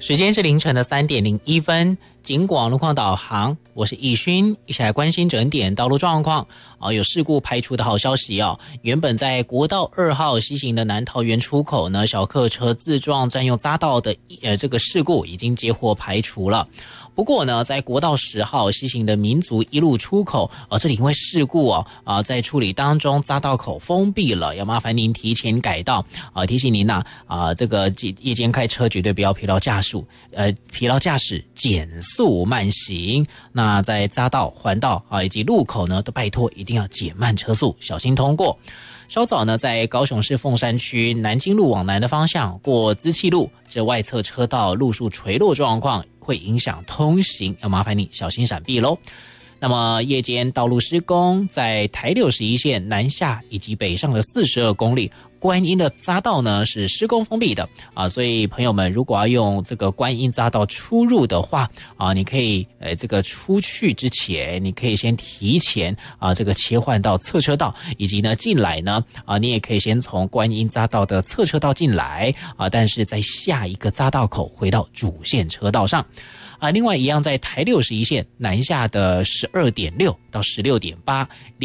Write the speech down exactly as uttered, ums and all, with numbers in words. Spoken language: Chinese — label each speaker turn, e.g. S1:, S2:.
S1: 时间是凌晨的三点零一分，警广路况导航，我是易勋，一起来关心整点道路状况。啊，有事故排除的好消息哦。原本在国道二号西行的南桃园出口呢，小客车自撞占用匝道的呃这个事故已经接获排除了。不过呢，在国道十号西行的民族一路出口，呃，这里因为事故哦，啊、呃，在处理当中匝道口封闭了，要麻烦您提前改道啊、呃，提醒您呐、啊，啊、呃，这个夜间开车绝对不要疲劳驾驶，呃，疲劳驾驶，减速慢行。那在匝道、环道啊以及路口呢，都拜托一定要减慢车速，小心通过。稍早呢，在高雄市凤山区南京路往南的方向过资气路，这外侧车道路树垂落状况会影响通行，要麻烦你小心闪避咯。那么夜间道路施工，在台六十一线南下以及北上的四十二公里，观音的匝道呢是施工封闭的啊，所以朋友们如果要用这个观音匝道出入的话啊，你可以呃这个出去之前，你可以先提前啊这个切换到侧车道，以及呢进来呢啊你也可以先从观音匝道的侧车道进来啊，但是在下一个匝道口回到主线车道上。啊，另外一样在台六十一线南下的十二点六到十六点八。